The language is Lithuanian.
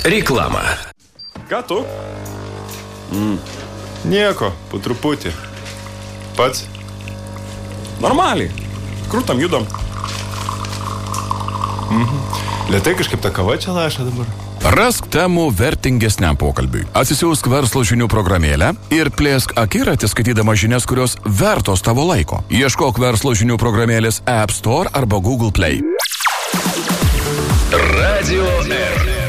Reklama. Ką tu? Nieko, po truputį. Pats? Normaliai. Krūtam judam. Lėtai kažkaip ta kava čia laša dabar. Rask temų vertingesniam pokalbiui. Atsisiųsk verslo žinių programėlę ir plėsk akiratį skaitydama žinias, kurios vertos tavo laiko. Ieškok verslo žinių programėlės App Store arba Google Play. Radio R.